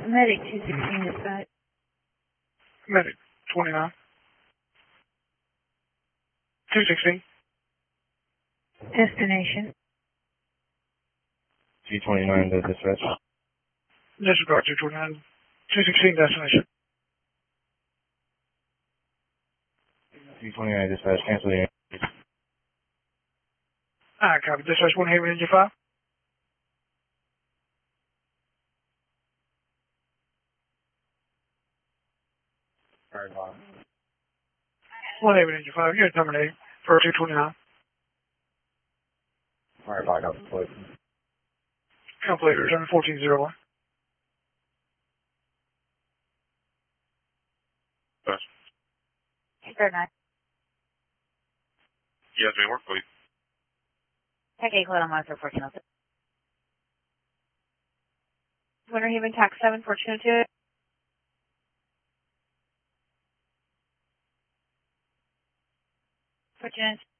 Medic 216 dispatch. Medic 29. 216. Destination. G29 to dispatch. Disregard 229. 216 destination. G29 dispatch, cancel the Alright, copy. Dispatch 1 Haven Engine 5. Alright, bye. 1 Haven Engine 5. Unit terminating for 229. Alright, bye, got the plate. Complete. Return 1401. Yes. 239. Yes, may work, please. Tech 8 Cloud on monitor 1406. Winter Haven Tax 7 1402. Fortunate.